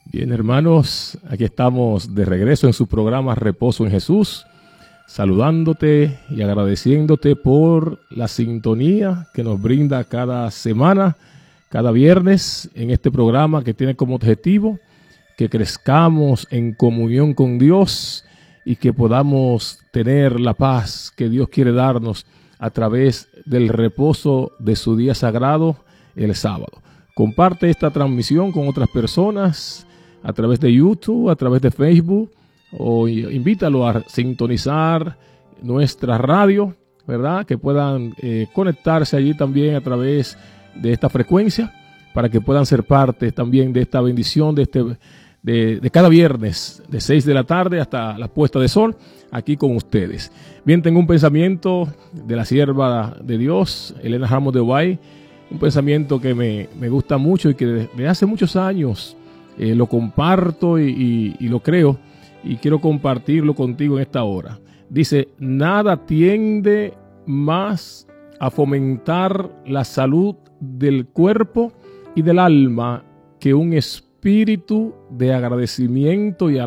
Bien, hermanos, aquí estamos de regreso en su programa Reposo en Jesús, saludándote y agradeciéndote por la sintonía que nos brinda cada semana, cada viernes en este programa que tiene como objetivo que crezcamos en comunión con Dios y que podamos tener la paz que Dios quiere darnos a través del reposo de su día sagrado, el sábado. Comparte esta transmisión con otras personas a través de YouTube, a través de Facebook, o invítalo a sintonizar nuestra radio, ¿verdad? Que puedan conectarse allí también a través de esta frecuencia para que puedan ser parte también de esta bendición de cada viernes de 6 de la tarde hasta la puesta de sol aquí con ustedes. Bien, tengo un pensamiento de la sierva de Dios, Elena Ramos de Guay, un pensamiento que me gusta mucho y que desde hace muchos años lo comparto y lo creo y quiero compartirlo contigo en esta hora. Dice: nada tiende más a fomentar la salud del cuerpo y del alma que un espíritu de agradecimiento y